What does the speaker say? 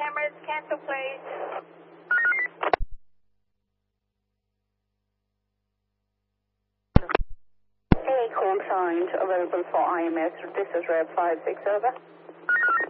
cameras, cancel please. A call signed available for IMS. This is Rev 56, over.